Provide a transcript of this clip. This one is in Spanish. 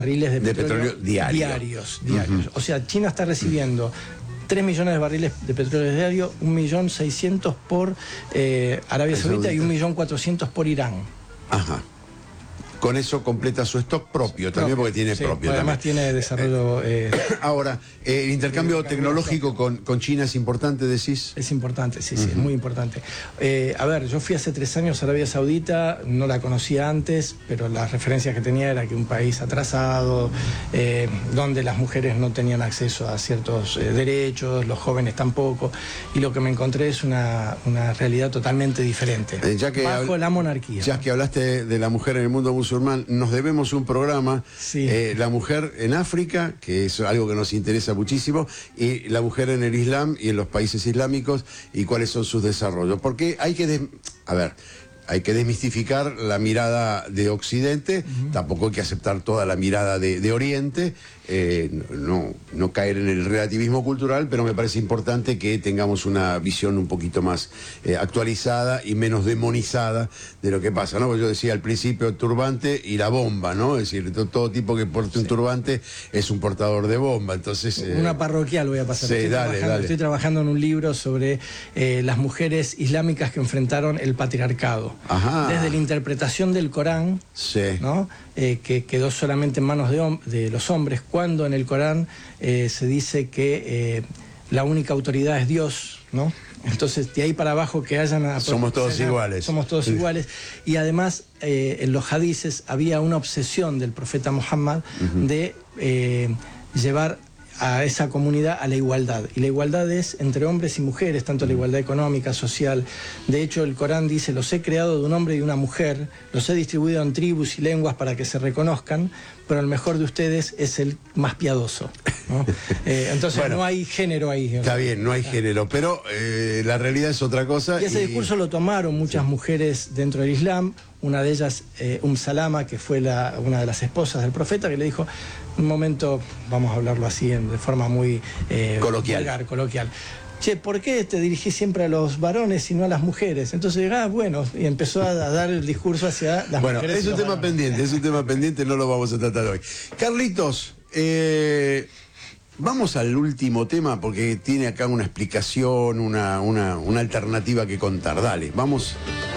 barriles de petróleo diarios. O sea, China está recibiendo 3 millones de barriles de petróleo diario, 1.600.000 por Arabia Saudita y 1.400.000 por Irán. Ajá. Con eso completa su stock propio también, porque tiene propio. Además tiene desarrollo... Ahora, ¿el intercambio tecnológico con China es importante, decís? Es importante, sí, es muy importante. A ver, yo fui hace 3 años a Arabia Saudita, no la conocía antes, pero las referencias que tenía era que un país atrasado, donde las mujeres no tenían acceso a ciertos derechos, los jóvenes tampoco, y lo que me encontré es una realidad totalmente diferente, bajo la monarquía. Ya que hablaste de la mujer en el mundo musulmán, nos debemos un programa, la mujer en África, que es algo que nos interesa muchísimo, y la mujer en el Islam y en los países islámicos, y cuáles son sus desarrollos. Porque hay que, hay que desmistificar la mirada de Occidente, tampoco hay que aceptar toda la mirada de Oriente, no caer en el relativismo cultural, pero me parece importante que tengamos una visión un poquito más actualizada y menos demonizada de lo que pasa, ¿no? Yo decía al principio el turbante y la bomba, ¿no? Es decir, todo tipo que porte un turbante es un portador de bomba, entonces... Una parroquial voy a pasar. Sí, Estoy trabajando en un libro sobre las mujeres islámicas que enfrentaron el patriarcado. Ajá. Desde la interpretación del Corán, ¿no? Que quedó solamente en manos de los hombres, cuando en el Corán se dice que la única autoridad es Dios, ¿no? Entonces, de ahí para abajo que hayan... Somos todos iguales. Somos todos iguales. Y además, en los hadices había una obsesión del profeta Muhammad de llevar a esa comunidad a la igualdad. Y la igualdad es entre hombres y mujeres, tanto la igualdad económica, social. De hecho, el Corán dice, los he creado de un hombre y de una mujer, los he distribuido en tribus y lenguas para que se reconozcan, pero el mejor de ustedes es el más piadoso, ¿no? Entonces, bueno, no hay género ahí. Está bien, no hay género, pero la realidad es otra cosa. Y ese discurso lo tomaron muchas mujeres dentro del Islam, una de ellas, Salama, que fue una de las esposas del profeta, que le dijo, un momento, vamos a hablarlo así, de forma muy coloquial. Coloquial. Che, ¿por qué te dirigís siempre a los varones y no a las mujeres? Entonces, bueno, y empezó a dar el discurso hacia las mujeres. Bueno, es un tema pendiente, no lo vamos a tratar hoy. Carlitos, vamos al último tema, porque tiene acá una explicación, una alternativa que contar. Dale, vamos.